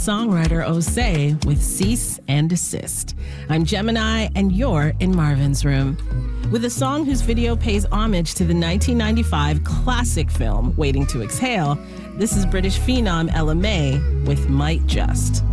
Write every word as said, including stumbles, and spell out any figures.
singer-songwriter Osei with Cease and Desist. I'm Gemini, and you're in Marvin's Room. With a song whose video pays homage to the nineteen ninety-five classic film Waiting to Exhale, this is British phenom Ella Mai with Might Just.